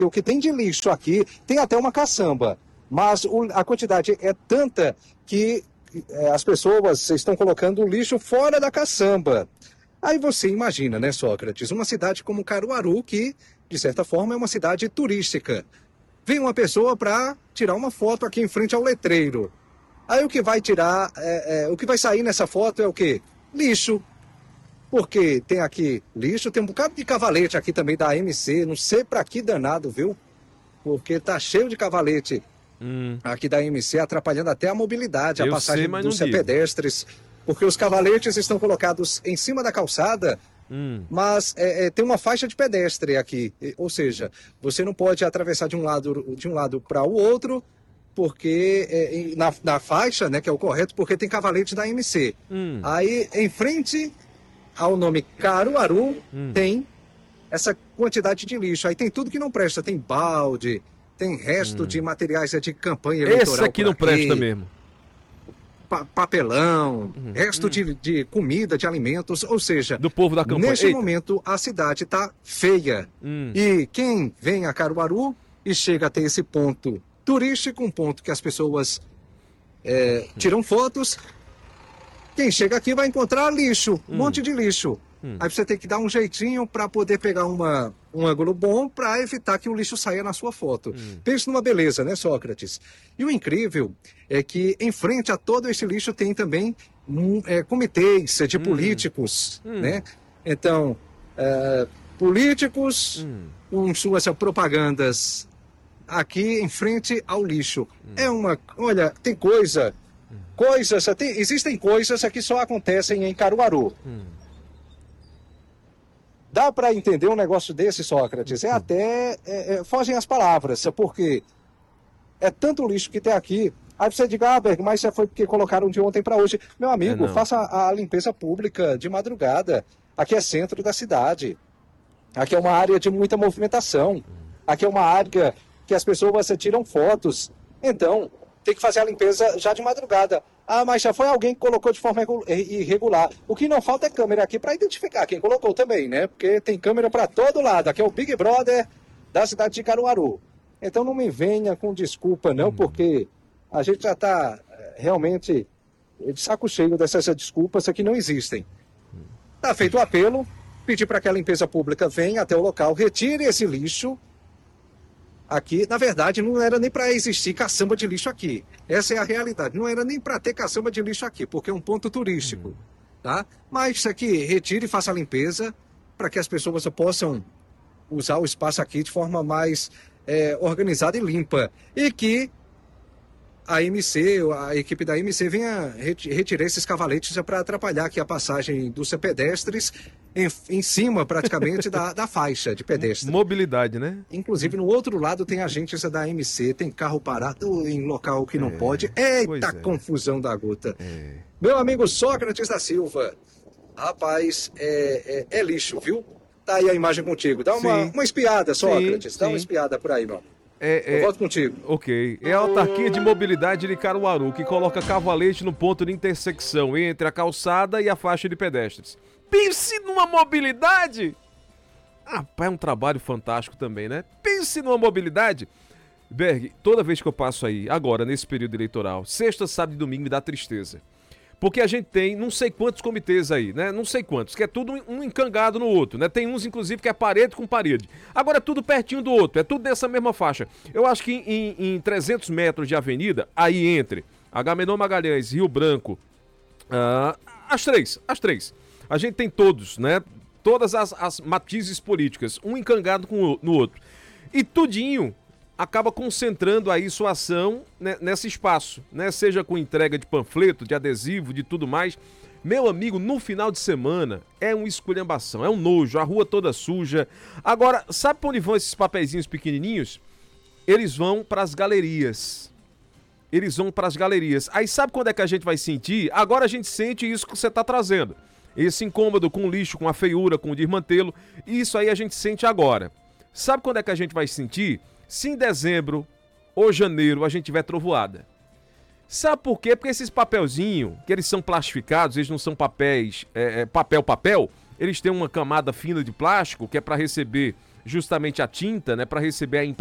o que tem de lixo aqui, tem até uma caçamba, mas a quantidade é tanta que as pessoas estão colocando o lixo fora da caçamba. Aí você imagina, né, Sócrates, uma cidade como Caruaru, que, de certa forma, é uma cidade turística. Vem uma pessoa para tirar uma foto aqui em frente ao letreiro. Aí o que vai tirar, o que vai sair nessa foto é o quê? Lixo. Porque tem aqui lixo, tem um bocado de cavalete aqui também da AMC, não sei para que danado, viu? Porque tá cheio de cavalete aqui da AMC, atrapalhando até a mobilidade, a passagem dos pedestres. Porque os cavaletes estão colocados em cima da calçada, mas tem uma faixa de pedestre aqui. Ou seja, você não pode atravessar de um lado para o outro, porque na faixa, né, que é o correto, porque tem cavalete da AMC. Aí, em frente ao nome Caruaru, tem essa quantidade de lixo. Aí tem tudo que não presta. Tem balde, tem resto de materiais de campanha eleitoral. Esse aqui não presta mesmo. Papelão, resto de comida, de alimentos. Ou seja, do povo da campanha. Neste momento, a cidade está feia. E quem vem a Caruaru e chega até esse ponto turístico, um ponto que as pessoas tiram fotos, quem chega aqui vai encontrar lixo, um monte de lixo. Aí você tem que dar um jeitinho para poder pegar um ângulo bom para evitar que o lixo saia na sua foto. Pense numa beleza, né, Sócrates? E o incrível é que em frente a todo esse lixo tem também comitês de políticos, né? Então, políticos com suas propagandas aqui em frente ao lixo. Olha, tem existem coisas que só acontecem em Caruaru. Dá para entender um negócio desse, Sócrates? Fogem as palavras, porque é tanto lixo que tem aqui. Aí você diga, Berg, mas isso foi porque colocaram de ontem para hoje. Meu amigo, faça a limpeza pública de madrugada. Aqui é centro da cidade. Aqui é uma área de muita movimentação. Aqui é uma área que as pessoas tiram fotos. Então, tem que fazer a limpeza já de madrugada. Mas já foi alguém que colocou de forma irregular. O que não falta é câmera aqui para identificar quem colocou também, né? Porque tem câmera para todo lado. Aqui é o Big Brother da cidade de Caruaru. Então não me venha com desculpa, não, porque a gente já está realmente de saco cheio dessas desculpas que não existem. Está feito o apelo, pedir para que a limpeza pública venha até o local, retire esse lixo. Aqui, na verdade, não era nem para existir caçamba de lixo aqui. Essa é a realidade. Não era nem para ter caçamba de lixo aqui, porque é um ponto turístico. Tá? Mas isso aqui, retire e faça a limpeza para que as pessoas possam usar o espaço aqui de forma mais organizada e limpa. E que a equipe da AMC venha retirar esses cavaletes para atrapalhar aqui a passagem dos pedestres em cima, praticamente, da faixa de pedestre. Mobilidade, né? Inclusive, no outro lado tem agentes da AMC, tem carro parado em local que não pode. Eita, confusão da gota. Meu amigo Sócrates da Silva, rapaz, é lixo, viu? Tá aí a imagem contigo. Dá uma espiada, Sócrates. Dá uma espiada por aí, mano. Eu volto contigo. Ok. É a autarquia de mobilidade de Caruaru, que coloca cavalete no ponto de intersecção entre a calçada e a faixa de pedestres. Pense numa mobilidade! É um trabalho fantástico também, né? Pense numa mobilidade! Berg, toda vez que eu passo aí, agora, nesse período eleitoral, sexta, sábado e domingo, me dá tristeza. Porque a gente tem não sei quantos comitês aí, né? Não sei quantos, que é tudo um encangado no outro, né? Tem uns, inclusive, que é parede com parede. Agora é tudo pertinho do outro, é tudo nessa mesma faixa. Eu acho que em 300 metros de avenida, aí entre Agamenon Magalhães, Rio Branco, as três. A gente tem todos, né? Todas as matizes políticas, um encangado no outro. E tudinho acaba concentrando aí sua ação, né, nesse espaço, né? Seja com entrega de panfleto, de adesivo, de tudo mais. Meu amigo, no final de semana é uma esculhambação, é um nojo, a rua toda suja. Agora, sabe pra onde vão esses papeizinhos pequenininhos? Eles vão pras galerias. Aí sabe quando é que a gente vai sentir? Agora a gente sente isso que você tá trazendo. Esse incômodo com o lixo, com a feiura, com o desmantelo. Isso aí a gente sente agora. Sabe quando é que a gente vai sentir? Se em dezembro ou janeiro a gente tiver trovoada. Sabe por quê? Porque esses papelzinhos, que eles são plastificados, eles não são papéis, papel, eles têm uma camada fina de plástico que é para receber justamente a tinta, né, para receber a